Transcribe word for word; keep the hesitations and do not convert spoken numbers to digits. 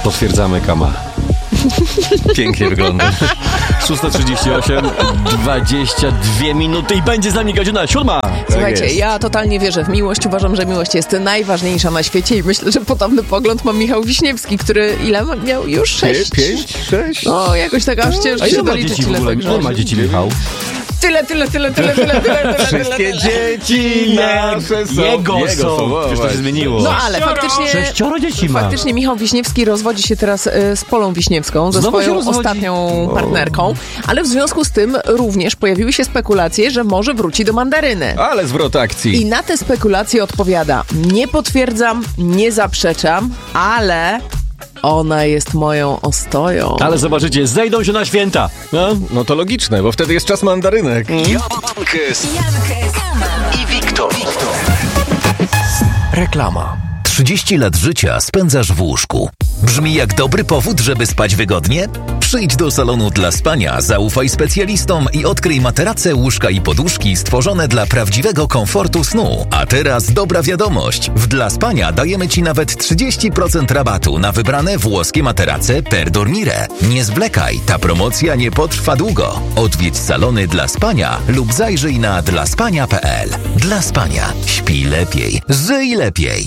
Potwierdzamy, Kama. Pięknie wygląda. szósta trzydzieści osiem, dwadzieścia dwie minuty i będzie z nami godzina siódma. Słuchajcie, Tak ja totalnie wierzę w miłość. Uważam, że miłość jest najważniejsza na świecie i myślę, że podobny pogląd ma Michał Wiśniewski, który ile ma- miał już? Sześć? Pięć, sześć. No, jakoś tak aż ciężko A ile się ma doliczyć, dzieci w ile ogóle? tak Ile ma rządzi. dzieci, Michał? Tyle, tyle, tyle, tyle, tyle, tyle, tyle, Wszystkie tyle, tyle. dzieci nasze są. Jego Jego są. są. Przecież to się zmieniło. No ale faktycznie... Sześcioro dzieci ma. Faktycznie Michał Wiśniewski rozwodzi się teraz e, z Polą Wiśniewską, ze Znowu się swoją rozwodzi? ostatnią partnerką, ale w związku z tym również pojawiły się spekulacje, że może wróci do Mandaryny. Ale zwrot akcji. I na te spekulacje odpowiada: nie potwierdzam, nie zaprzeczam, ale ona jest moją ostoją. Ale zobaczycie, zejdą się na święta. No? No to logiczne, bo wtedy jest czas mandarynek. Jankes, i Wiktor. Reklama. trzydzieści lat życia spędzasz w łóżku. Brzmi jak dobry powód, żeby spać wygodnie? Przyjdź do salonu dla spania, zaufaj specjalistom i odkryj materace, łóżka i poduszki stworzone dla prawdziwego komfortu snu. A teraz dobra wiadomość. W Dla Spania dajemy Ci nawet trzydzieści procent rabatu na wybrane włoskie materace per dormire. Nie zwlekaj, ta promocja nie potrwa długo. Odwiedź salony Dla Spania lub zajrzyj na dlaspania kropka pe el. Dla Spania. Śpij lepiej. Żyj lepiej.